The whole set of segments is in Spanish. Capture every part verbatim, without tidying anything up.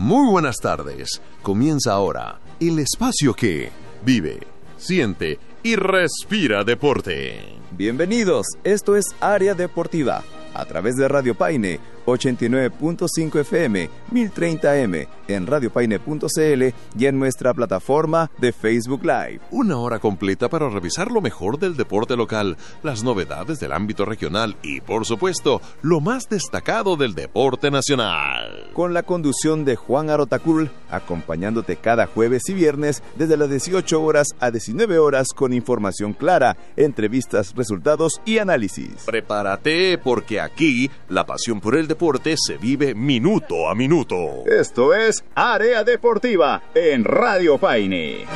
Muy buenas tardes. Comienza ahora el espacio que vive, siente y respira deporte. Bienvenidos, esto es Área Deportiva, a través de Radio Paine, ochenta y nueve punto cinco F M, mil treinta M, en radio paine punto c l y en nuestra plataforma de Facebook Live. Una hora completa para revisar lo mejor del deporte local, las novedades del ámbito regional y, por supuesto, lo más destacado del deporte nacional. Con la conducción de Juan Arotacul, acompañándote cada jueves y viernes desde las dieciocho horas a diecinueve horas con información clara, entrevistas, resultados y análisis. Prepárate porque aquí la pasión por el deporte se vive minuto a minuto. Esto es Área Deportiva en Radio Paine.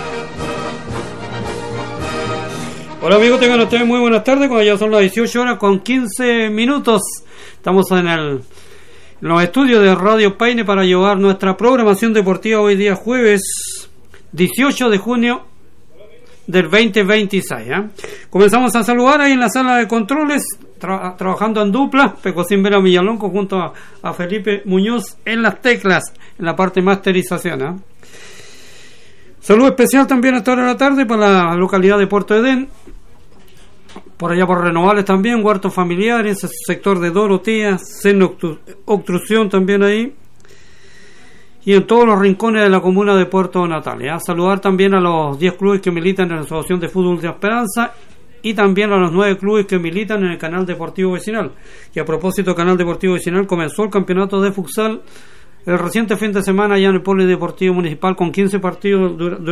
Hola amigos, tengan ustedes muy buenas tardes, cuando ya son las dieciocho horas con quince minutos. Estamos en, el, en los estudios de Radio Paine para llevar nuestra programación deportiva hoy día jueves dieciocho de junio del veinte veintiséis. ¿eh? Comenzamos a saludar ahí en la sala de controles, tra- trabajando en dupla, Pecosín Vera Villalonco junto a, a Felipe Muñoz en las teclas, en la parte masterización. ¿eh? Saludo especial también a esta hora de la tarde para la localidad de Puerto Edén, por allá por Renovales también, huertos familiares, sector de Dorotea, seno obstrucción también ahí, y en todos los rincones de la comuna de Puerto Natales. A saludar también a los diez clubes que militan en la Asociación de Fútbol de Esperanza y también a los nueve clubes que militan en el Canal Deportivo Vecinal. Y a propósito, Canal Deportivo Vecinal comenzó el campeonato de futsal el reciente fin de semana allá en el Polideportivo Municipal con quince partidos durante